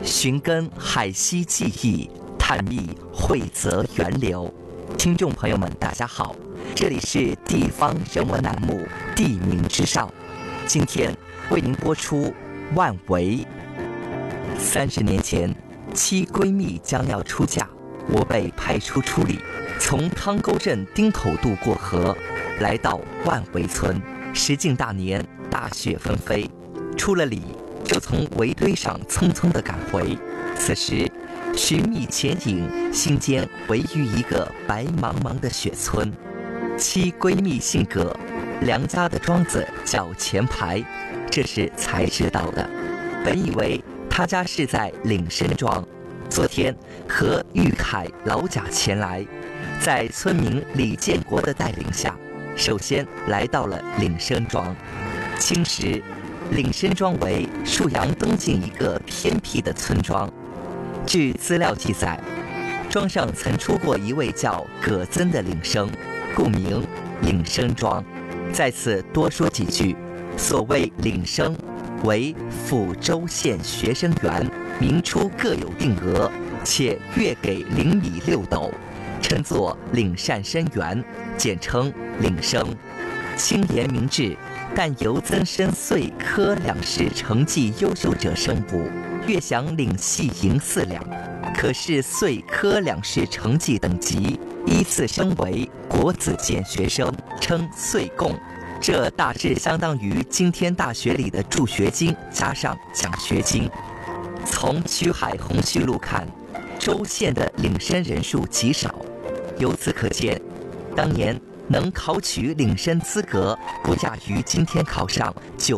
寻根海西记忆，探秘汇泽源流。听众朋友们，大家好，这里是地方人文栏目《地名之上》，今天为您播出万维。30年前，7闺蜜将要出嫁，我被派出处理，从汤沟镇丁口渡过河，来到万维村。时近大年，大雪纷飞，出了里就从围堆上匆匆地赶回。此时寻觅前影，心间唯于一个白茫茫的雪村。7闺蜜姓葛，梁家的庄子叫前排，这是才知道的。本以为他家是在岭深庄，昨天和玉凯老贾前来，在村民李建国的带领下，首先来到了岭深庄。清时，岭深庄为沭阳东近一个偏僻的村庄。据资料记载，庄上曾出过一位叫葛增的岭生，故名岭深庄。在此多说几句，所谓岭生为抚州县学生员，明初各有定额，且月给0米6斗，称作岭善生员，简称岭生。清廉明制，但由增生岁科2试成绩优秀者升补，月享领系银4两，可是岁科2试成绩等级依次升为国子监学生，称岁贡。这大致相当于今天大学里的助学金加上奖学金。从衢海洪绪路看，州县的岭生人数极少，由此可见，当年能考取岭生资格，不亚于今天考上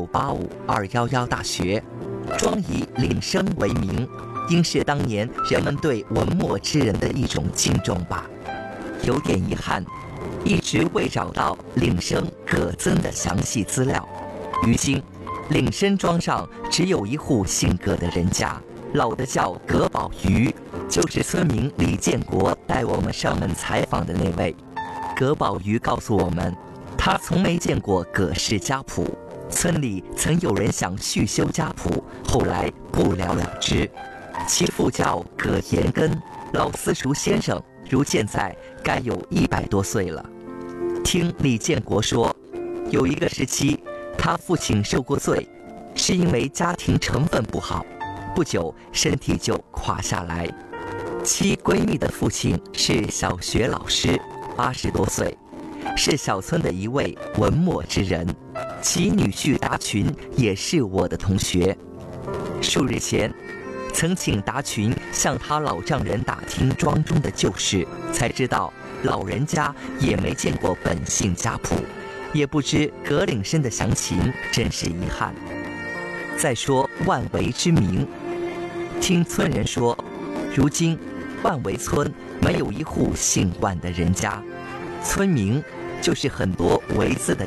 985、211大学。庄以岭生为名，应是当年人们对文墨之人的一种敬重吧。有点遗憾，一直未找到岭生葛增的详细资料。如今，岭深庄上只有一户姓葛的人家，老的叫葛宝瑜，就是村民李建国带我们上门采访的那位。葛宝瑜告诉我们，他从没见过葛氏家谱，村里曾有人想续修家谱，后来不了了之。其父叫葛延根，老私塾先生，如现在该有100多岁了。听李建国说，有一个时期，他父亲受过罪，是因为家庭成分不好，不久身体就垮下来。7闺蜜的父亲是小学老师，80多岁，是小村的一位文墨之人。其女婿达群也是我的同学。数日前，曾请达群向他老丈人打听庄中的旧事，才知道老人家也没见过本姓家谱，也不知葛岭生的详情，真是遗憾。再说万维之名，听村人说，如今万维村没有一户姓万的人家，村名就是很多维字的